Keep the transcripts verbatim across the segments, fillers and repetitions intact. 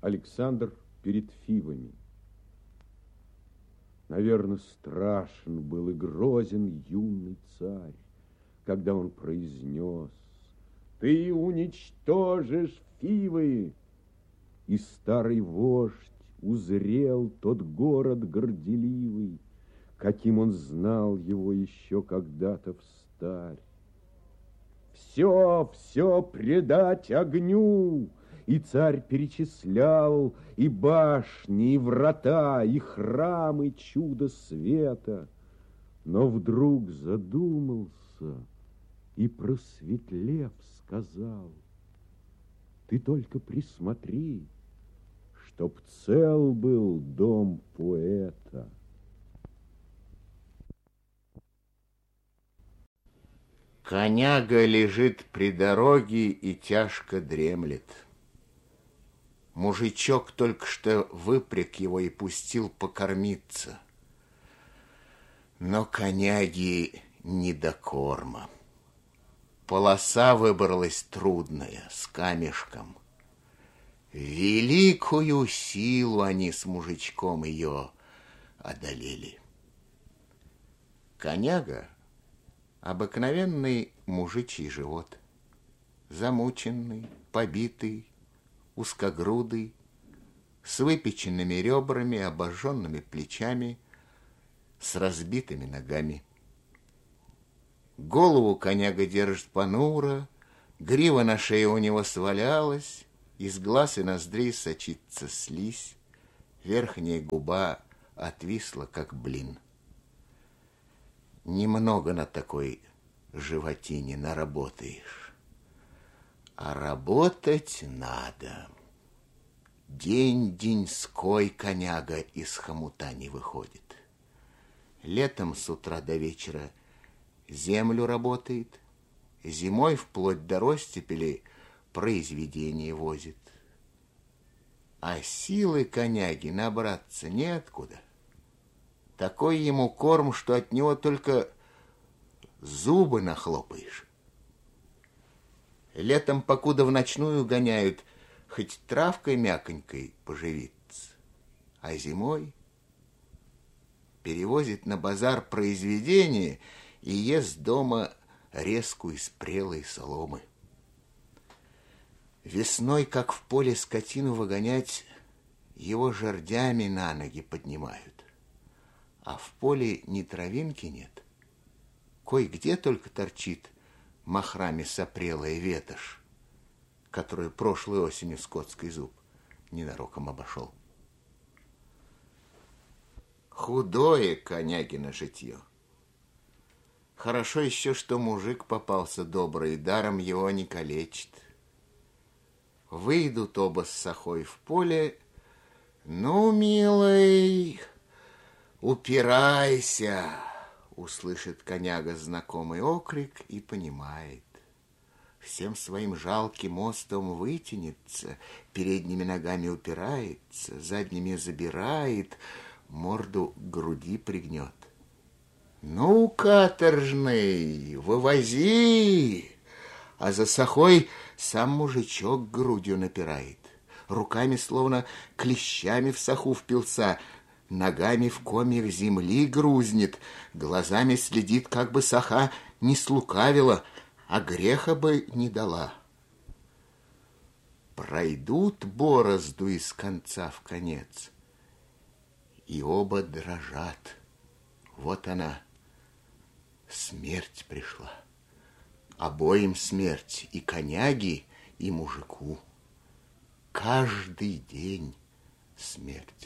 Александр перед Фивами. Наверно, страшен был и грозен юный царь, когда он произнес: «Ты уничтожишь Фивы!» И старый вождь узрел тот город горделивый, каким он знал его еще когда-то встарь. Все, все предать огню! И царь перечислял и башни, и врата, и храмы чудо света. Но вдруг задумался и, просветлев, сказал: ты только присмотри, чтоб цел был дом поэта. Коняга лежит при дороге и тяжко дремлет. Мужичок только что выпряг его и пустил покормиться. Но коняги не до корма. Полоса выбралась трудная, с камешком. Великую силу они с мужичком ее одолели. Коняга — обыкновенный мужичий живот. Замученный, побитый, узкогрудый, с выпеченными ребрами, обожженными плечами, с разбитыми ногами. Голову коняга держит понуро, грива на шее у него свалялась, из глаз и ноздрей сочится слизь, верхняя губа отвисла, как блин. Немного на такой животине наработаешь. А работать надо. День-деньской коняга из хомута не выходит. Летом с утра до вечера землю работает, зимой вплоть до ростепели произведение возит. А силы коняги набраться неоткуда. Такой ему корм, что от него только зубы нахлопаешь. Летом, покуда в ночную гоняют, хоть травкой мяконькой поживиться, а зимой перевозит на базар произведение и ест дома резку из прелой соломы. Весной, как в поле скотину выгонять, его жердями на ноги поднимают, а в поле ни травинки нет. Кой-где только торчит махрами сопрелая ветошь, которую прошлой осенью скотский зуб ненароком обошел. Худое конягино житье. Хорошо еще, что мужик попался добрый, даром его не калечит. Выйдут оба с сахой в поле. Ну, милый, упирайся, услышит коняга знакомый окрик и понимает. Всем своим жалким остом вытянется, передними ногами упирается, задними забирает, морду к груди пригнет. Ну, каторжный, вывози! А за сахой сам мужичок грудью напирает, руками словно клещами в саху впился, ногами в комьях земли грузнет, глазами следит, как бы саха не слукавила, а греха бы не дала. Пройдут борозду из конца в конец, и оба дрожат. Вот она, смерть пришла. Обоим смерть, и коняги, и мужику. Каждый день смерть.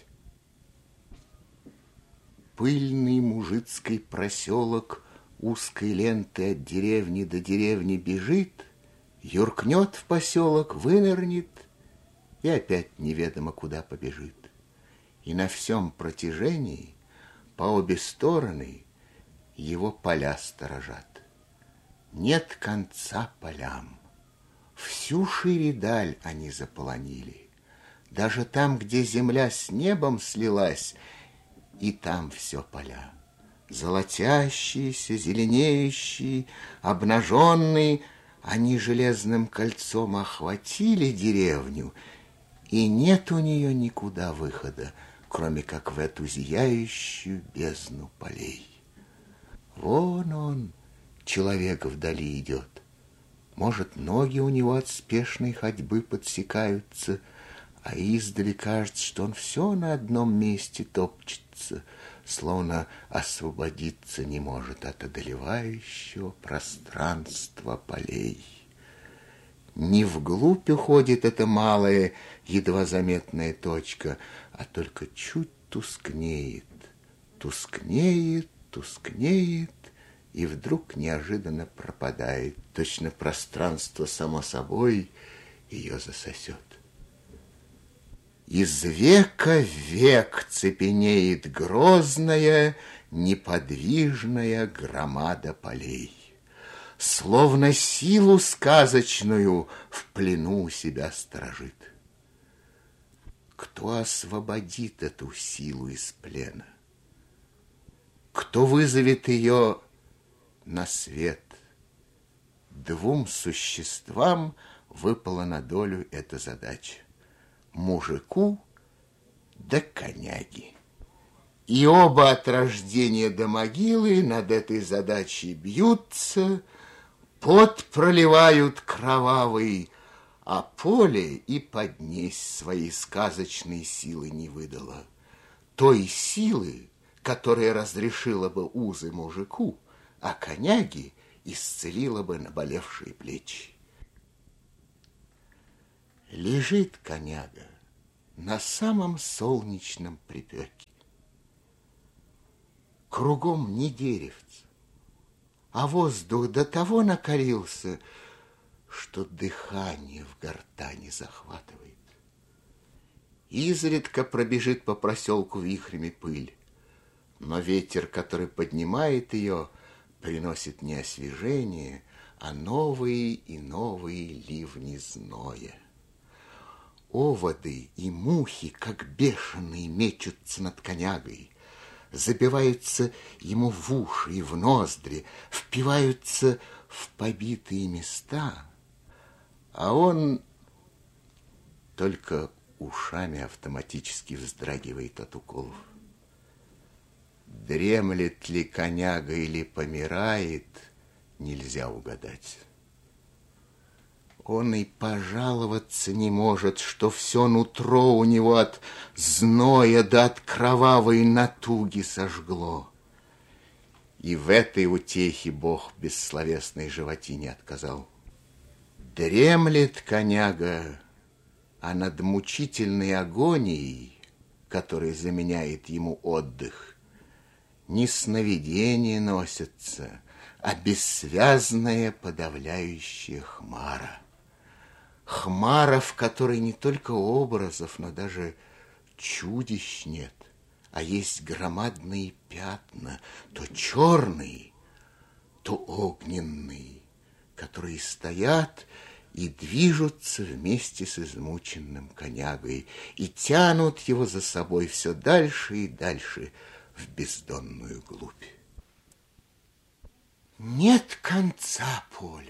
Пыльный мужицкий проселок узкой ленты от деревни до деревни бежит, юркнет в поселок, вынырнет и опять неведомо куда побежит. И на всем протяжении по обе стороны его поля сторожат. Нет конца полям. Всю шире даль они заполонили. Даже там, где земля с небом слилась, и там все поля. Золотящиеся, зеленеющие, обнаженные, они железным кольцом охватили деревню И нет у нее никуда выхода, кроме как в эту зияющую бездну полей. Вон он, человек вдали идет. Может, ноги у него от спешной ходьбы подсекаются, а издали кажется, что он все на одном месте топчется, словно освободиться не может от одолевающего пространства полей. Не вглубь уходит эта малая, едва заметная точка, а только чуть тускнеет, тускнеет, тускнеет, и вдруг неожиданно пропадает. Точно пространство само собой ее засосет. Из века в век цепенеет грозная, неподвижная громада полей. Словно силу сказочную в плену себя сторожит. Кто освободит эту силу из плена? Кто вызовет ее на свет? Двум существам выпала на долю эта задача. Мужику да коняги. И оба от рождения до могилы над этой задачей бьются, пот проливают кровавый, а поле и поднесть своей сказочной силы не выдало. Той силы, которая разрешила бы узы мужику, а коняги исцелила бы наболевшие плечи. Лежит коняга на самом солнечном припеке. Кругом не деревце, а воздух до того накалился, что дыхание в гортани захватывает. Изредка пробежит по проселку вихрями пыль, но ветер, который поднимает ее, приносит не освежение, а новые и новые ливни зноя. Оводы и мухи, как бешеные, мечутся над конягой, забиваются ему в уши и в ноздри, впиваются в побитые места, а он только ушами автоматически вздрагивает от уколов. Дремлет ли коняга или помирает, нельзя угадать. Он и пожаловаться не может, что все нутро у него от зноя да от кровавой натуги сожгло. И в этой утехе Бог бессловесной животине отказал. Дремлет коняга, а над мучительной агонией, которая заменяет ему отдых, не сновидения носятся, а бессвязная подавляющая хмара. Хмара, в которой не только образов, но даже чудищ нет, а есть громадные пятна, то черные, то огненные, которые стоят и движутся вместе с измученным конягой и тянут его за собой все дальше и дальше в бездонную глубь. Нет конца полю.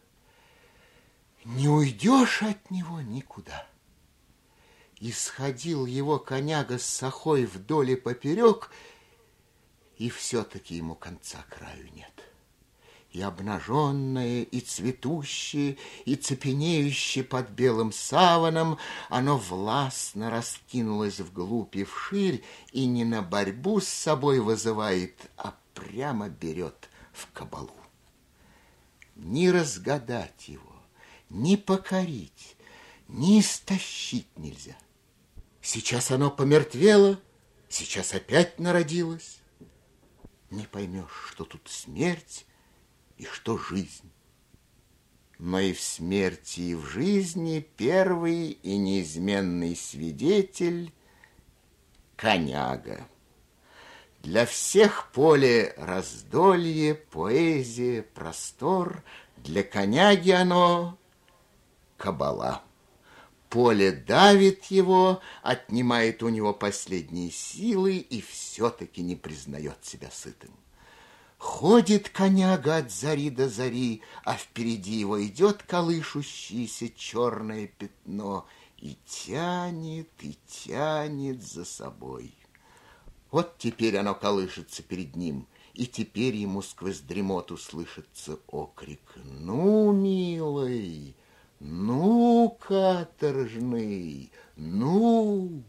Не уйдешь от него никуда. Исходил его коняга с сахой вдоль и поперек, и все-таки ему конца краю нет. И обнаженное, и цветущее, и цепенеющее под белым саваном, оно властно раскинулось вглубь и вширь, и не на борьбу с собой вызывает, а прямо берет в кабалу. Ни разгадать его, ни покорить, ни истощить нельзя. Сейчас оно помертвело, сейчас опять народилось. Не поймешь, что тут смерть и что жизнь. Но и в смерти, и в жизни первый и неизменный свидетель — коняга. Для всех поле раздолье, поэзия, простор, для коняги оно — кабала. Поле давит его, отнимает у него последние силы и все-таки не признает себя сытым. Ходит коняга от зари до зари, а впереди его идет колышущееся черное пятно, и тянет, и тянет за собой. Вот теперь оно колышется перед ним, и теперь ему сквозь дремоту слышится окрик: «Ну, милый, ну, каторжный, ну!»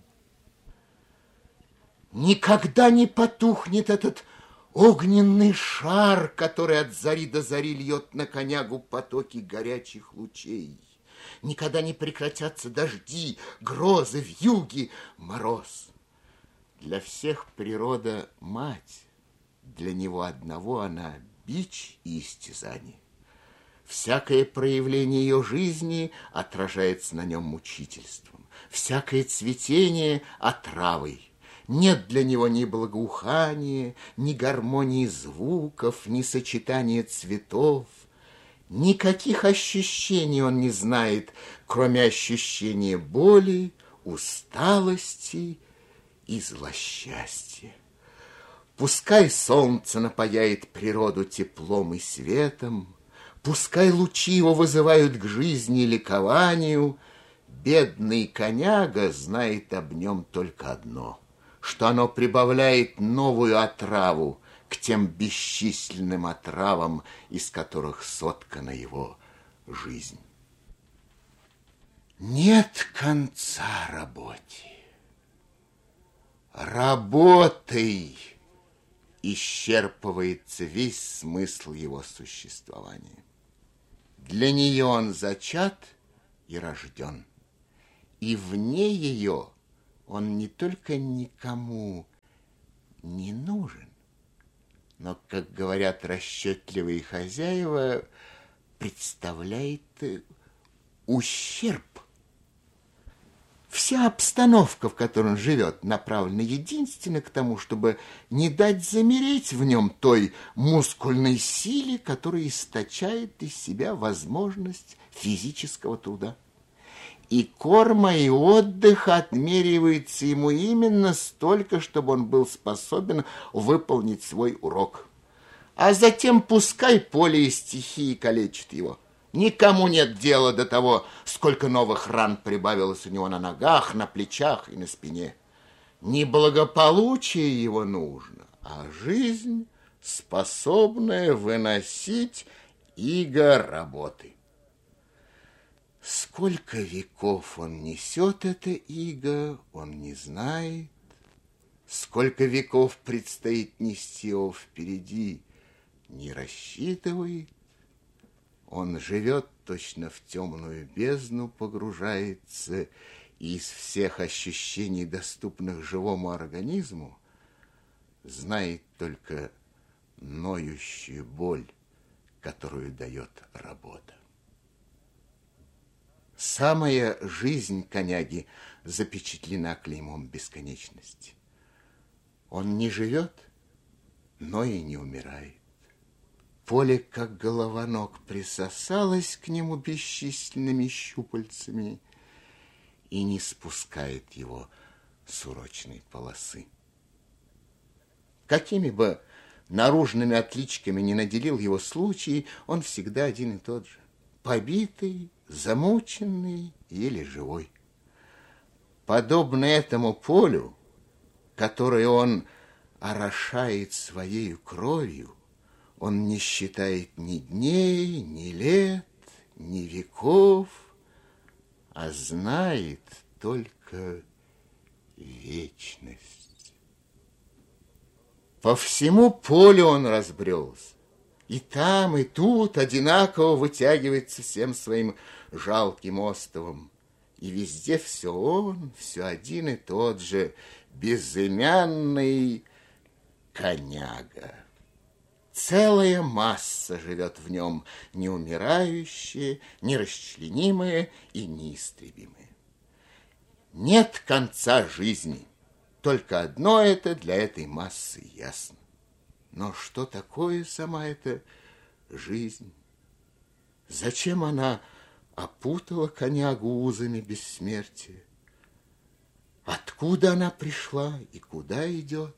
Никогда не потухнет этот огненный шар, который от зари до зари льет на конягу потоки горячих лучей. Никогда не прекратятся дожди, грозы, вьюги, мороз. Для всех природа мать, для него одного она бич и истязание. Всякое проявление ее жизни отражается на нем мучительством, всякое цветение отравой. Нет для него ни благоухания, ни гармонии звуков, ни сочетания цветов. Никаких ощущений он не знает, кроме ощущения боли, усталости и злосчастья. Пускай солнце напояет природу теплом и светом, пускай лучи его вызывают к жизни и ликованию, бедный коняга знает об нем только одно, что оно прибавляет новую отраву к тем бесчисленным отравам, из которых соткана его жизнь. Нет конца работе. Работой исчерпывается весь смысл его существования. Для нее он зачат и рожден, и вне ее он не только никому не нужен, но, как говорят расчетливые хозяева, представляет ущерб. Вся обстановка, в которой он живет, направлена единственно к тому, чтобы не дать замереть в нем той мускульной силе, которая источает из себя возможность физического труда. И корма, и отдыха отмеривается ему именно столько, чтобы он был способен выполнить свой урок. А затем пускай поле и стихии калечат его. Никому нет дела до того, сколько новых ран прибавилось у него на ногах, на плечах и на спине. Не благополучие его нужно, а жизнь, способная выносить иго работы. Сколько веков он несет это иго, он не знает. Сколько веков предстоит нести его впереди, не рассчитывает. Он живет, точно в темную бездну погружается, и из всех ощущений, доступных живому организму, знает только ноющую боль, которую дает работа. Самая жизнь коняги запечатлена клеймом бесконечности. Он не живет, но и не умирает. Поле, как головоног, присосалось к нему бесчисленными щупальцами и не спускает его с урочной полосы. Какими бы наружными отличиями не наделил его случай, он всегда один и тот же. Побитый, замученный, еле живой. Подобно этому полю, которое он орошает своею кровью, он не считает ни дней, ни лет, ни веков, а знает только вечность. По всему полю он разбрелся. И там, и тут одинаково вытягивается всем своим жалким островом. И везде все он, все один и тот же безымянный коняга. Целая масса живет в нем, неумирающая, нерасчленимая и неистребимая. Нет конца жизни. Только одно это для этой массы ясно. Но что такое сама эта жизнь? Зачем она опутала конягу узами бессмертия? Откуда она пришла и куда идет?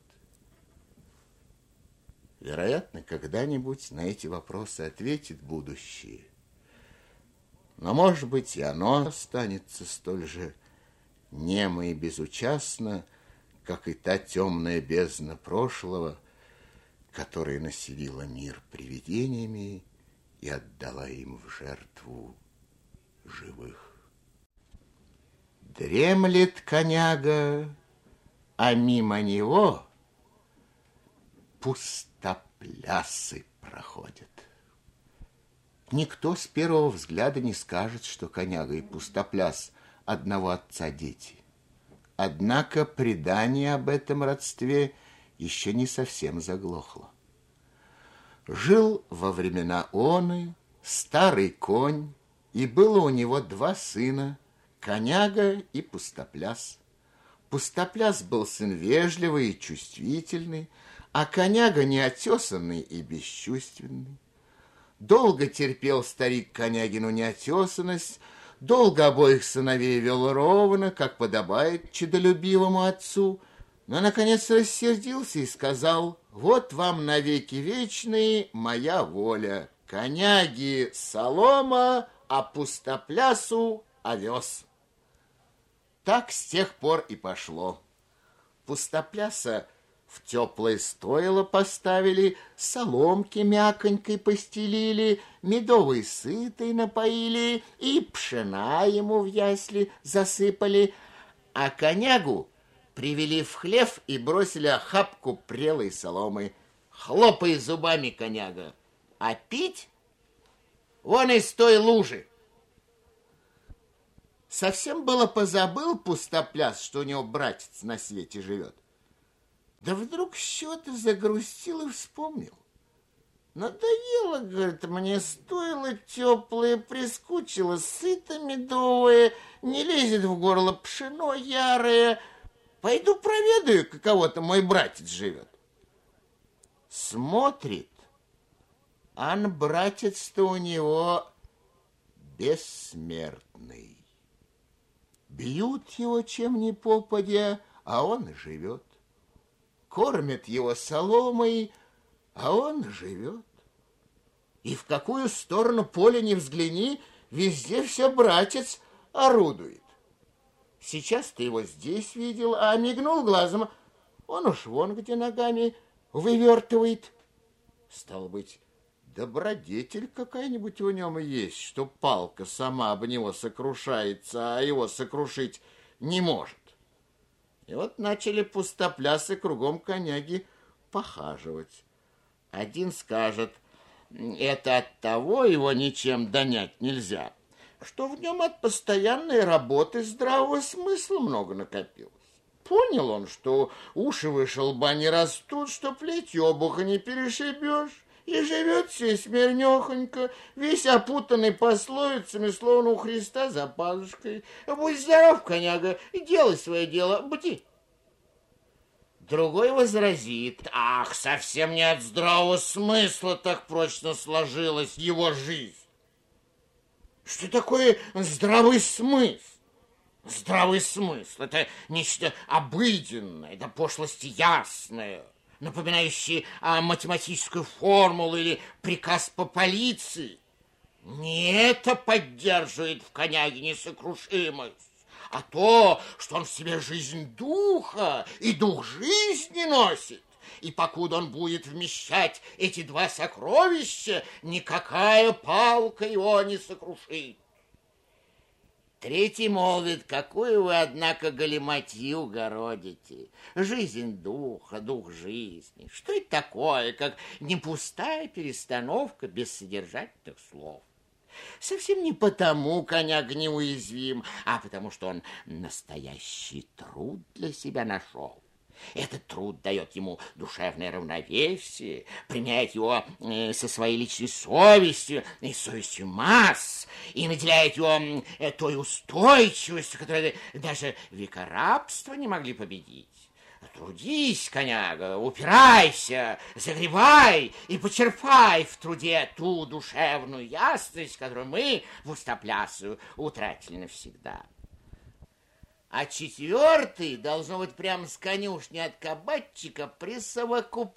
Вероятно, когда-нибудь на эти вопросы ответит будущее. Но, может быть, и оно останется столь же немо и безучастно, как и та темная бездна прошлого, которая населила мир привидениями и отдала им в жертву живых. Дремлет коняга, а мимо него пустоплясы проходят. Никто с первого взгляда не скажет, что коняга и пустопляс одного отца дети. Однако предание об этом родстве еще не совсем заглохло. Жил во времена оны старый конь, и было у него два сына, коняга и пустопляс. Пустопляс был сын вежливый и чувствительный, а коняга неотесанный и бесчувственный. Долго терпел старик конягину неотесанность, долго обоих сыновей вел ровно, как подобает честолюбивому отцу, но, наконец, рассердился и сказал: «Вот вам навеки вечные моя воля, коняги солома, а пустоплясу овес». Так с тех пор и пошло. Пустопляса в теплое стойло поставили, соломки мяконькой постелили, медовой сытой напоили и пшена ему в ясли засыпали, а конягу привели в хлев и бросили охапку прелой соломы. Хлопай зубами, коняга, а пить вон из той лужи. Совсем было позабыл пустопляс, что у него братец на свете живет. Да вдруг что-то загрустил и вспомнил. Надоело, говорит, мне стоило теплое, прискучило, сыто медовое, не лезет в горло пшено ярое. Пойду проведаю, каково-то мой братец живет. Смотрит, ан братец-то у него бессмертный. Бьют его чем ни попадя, а он живет. Кормят его соломой, а он живет. И в какую сторону поля не взгляни, везде все братец орудует. Сейчас ты его здесь видел, а мигнул глазом, он уж вон где ногами вывертывает. Стало быть, добродетель какая-нибудь в нем есть, что палка сама об него сокрушается, а его сокрушить не может. И вот начали пустоплясы кругом коняги похаживать. Один скажет: это от того его ничем донять нельзя, что в нем от постоянной работы здравого смысла много накопилось. Понял он, что уши выше лба не растут, что плеть обуха не перешибешь, и живет себе смирнёхонько, весь опутанный пословицами, словно у Христа за пазушкой. Будь здоров, коняга, и делай свое дело, бди. Другой возразит: ах, совсем не от здравого смысла так прочно сложилась его жизнь. Что такое здравый смысл? Здравый смысл — это нечто обыденное, до пошлости ясное, напоминающие о математическую формулу или приказ по полиции. Не это поддерживает в коняге несокрушимость, а то, что он в себе жизнь духа и дух жизни носит. И покуда он будет вмещать эти два сокровища, никакая палка его не сокрушит. Третий молвит: какую вы, однако, галиматью городите. Жизнь духа, дух жизни. Что это такое, как не пустая перестановка бессодержательных слов? Совсем не потому коняга неуязвим, а потому что он настоящий труд для себя нашел. Этот труд дает ему душевное равновесие, применяет его э, со своей личной совестью и совестью масс, и наделяет его э, той устойчивостью, которую даже века рабства не могли победить. Трудись, коняга, упирайся, загребай и почерпай в труде ту душевную ясность, которую мы, пустоплясы, утратили навсегда. А четвертый, должно быть, прямо с конюшни от кабачика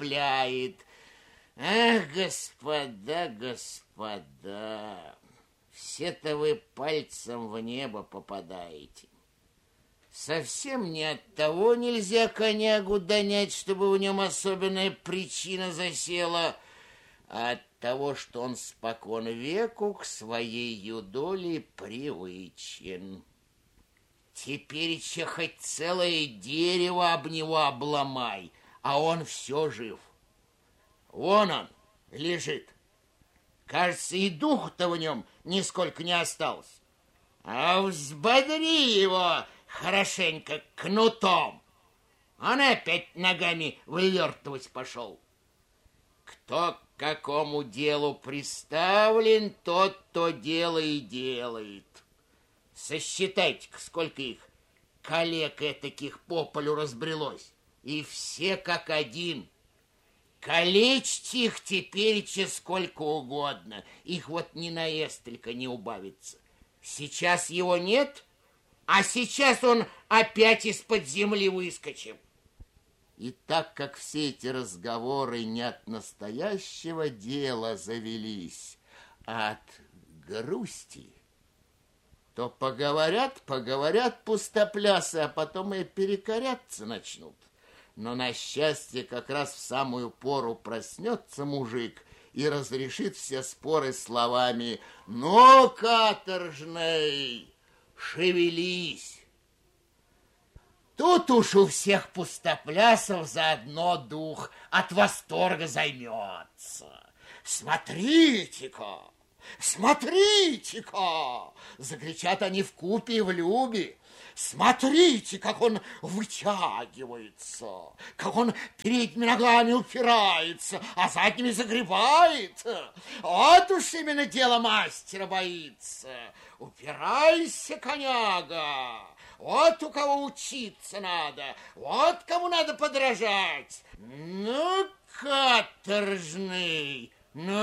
присовокупляет: эх, господа, господа, Все-то вы пальцем в небо попадаете. Совсем не от того нельзя конягу донять, чтобы в нем особенная причина засела, а от того, что он спокон веку к своей юдоли привычен. Теперь еще хоть целое дерево об него обломай, а он все жив. Вон он лежит. Кажется, и дух-то в нем нисколько не осталось. А взбодри его хорошенько кнутом. Он опять ногами вывертывать пошел. Кто к какому делу приставлен, тот то дело и делает. Сосчитайте-ка, сколько их коллег этаких по полю разбрелось. И все как один. Калечьте их теперь сколько угодно. Их вот ни на эстолько не убавится. Сейчас его нет, а сейчас он опять из-под земли выскочил. И так как все эти разговоры не от настоящего дела завелись, а от грусти, то поговорят, поговорят пустоплясы, а потом и перекоряться начнут. Но на счастье как раз в самую пору проснется мужик и разрешит все споры словами: «Ну, каторжный, шевелись!» Тут уж у всех пустоплясов заодно дух от восторга займется. «Смотрите-ка! Смотрите-ка!» Закричат они вкупе и в любе. «Смотрите, как он вытягивается, как он передними ногами упирается, а задними загребает. Вот уж именно дело мастера боится. Упирайся, коняга! Вот у кого учиться надо, вот кому надо подражать. Ну, каторжный, ну,